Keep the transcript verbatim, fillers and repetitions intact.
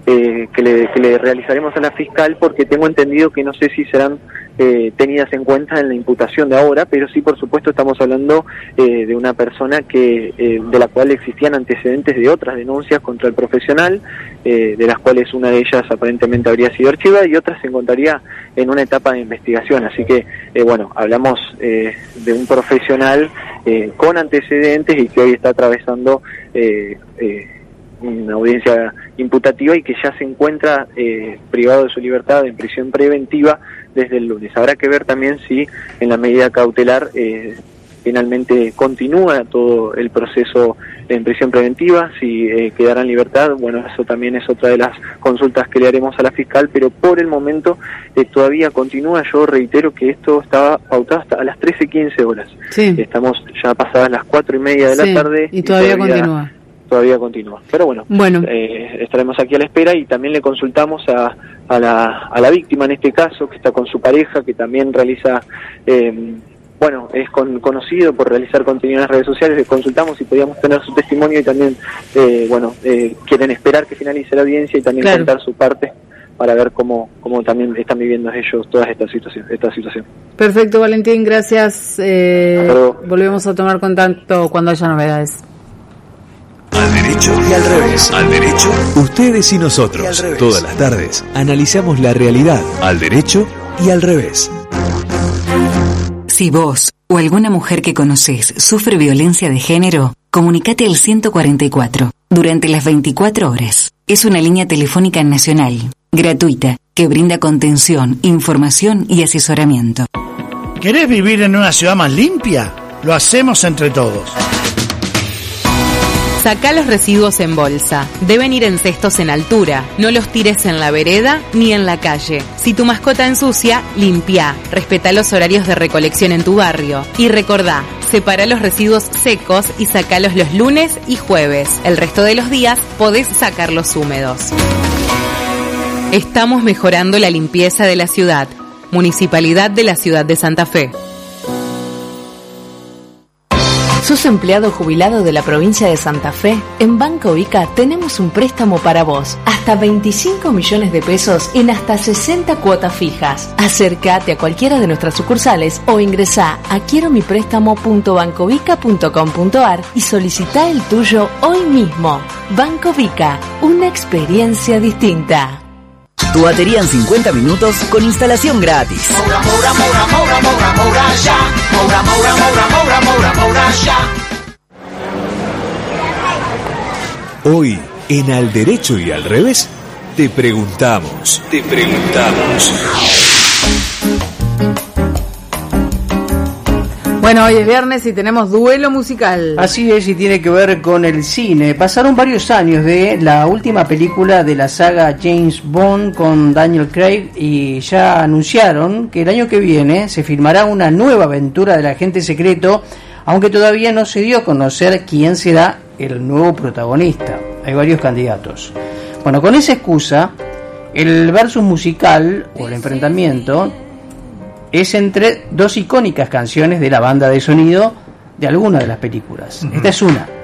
eh, que, le, que le realizaremos a la fiscal, porque tengo entendido que no sé si serán eh, tenidas en cuenta en la imputación de ahora, pero sí, por supuesto, estamos hablando eh, de una persona que eh, de la cual existían antecedentes de otras denuncias contra el profesional, eh, de las cuales una de ellas aparentemente habría sido archivada y otra se encontraría en una etapa de investigación. Así que, eh, bueno, hablamos eh, de un profesional eh, con antecedentes y que hoy está atravesando eh, eh, una audiencia imputativa y que ya se encuentra eh, privado de su libertad en prisión preventiva desde el lunes. Habrá que ver también si en la medida cautelar eh, finalmente continúa todo el proceso en prisión preventiva, si eh, quedará en libertad. Bueno, eso también es otra de las consultas que le haremos a la fiscal, pero por el momento eh, todavía continúa. Yo reitero que esto estaba pautado hasta a las trece quince horas. Sí. Estamos ya pasadas las cuatro y media de sí, la tarde. Y todavía, y todavía continúa. Todavía continúa. Pero bueno, bueno. Eh, estaremos aquí a la espera y también le consultamos a, a, la, a la víctima en este caso, que está con su pareja, que también realiza... Eh, bueno, es con, conocido por realizar contenido en las redes sociales. Le consultamos si podíamos tener su testimonio y también, eh, bueno, eh, quieren esperar que finalice la audiencia y también claro. contar su parte para ver cómo, cómo también están viviendo ellos toda esta situación. Esta situación. Perfecto, Valentín, gracias. Eh, volvemos a tomar contacto cuando haya novedades. Al derecho y al revés. Al derecho, ustedes y nosotros. Y todas las tardes analizamos la realidad al derecho y al revés. Si vos o alguna mujer que conocés sufre violencia de género, comunicate al ciento cuarenta y cuatro durante las veinticuatro horas. Es una línea telefónica nacional, gratuita, que brinda contención, información y asesoramiento. ¿Querés vivir en una ciudad más limpia? Lo hacemos entre todos. Sacá los residuos en bolsa. Deben ir en cestos en altura. No los tires en la vereda ni en la calle. Si tu mascota ensucia, limpia. Respetá los horarios de recolección en tu barrio. Y recordá, separa los residuos secos y sacalos los lunes y jueves. El resto de los días podés sacarlos húmedos. Estamos mejorando la limpieza de la ciudad. Municipalidad de la Ciudad de Santa Fe. ¿Sos empleado jubilado de la provincia de Santa Fe? En Banco Vica tenemos un préstamo para vos. Hasta veinticinco millones de pesos en hasta sesenta cuotas fijas. Acércate a cualquiera de nuestras sucursales o ingresá a quiero mi préstamo punto bancovica punto com punto ar y solicitá el tuyo hoy mismo. Banco Vica, una experiencia distinta. Tu batería en cincuenta minutos con instalación gratis. Moura, moura, moura, moura, moura, moura, ya. Moura, moura, moura, moura, moura, moura, ya. Hoy, en Al Derecho y al Revés, te preguntamos, te preguntamos. Bueno, hoy es viernes y tenemos duelo musical. Así es, y tiene que ver con el cine. Pasaron varios años de la última película de la saga James Bond con Daniel Craig y ya anunciaron que el año que viene se filmará una nueva aventura del agente secreto, aunque todavía no se dio a conocer quién será el nuevo protagonista. Hay varios candidatos. Bueno, con esa excusa, el versus musical o el enfrentamiento es entre dos icónicas canciones de la banda de sonido de alguna de las películas. Uh-huh. Esta es una.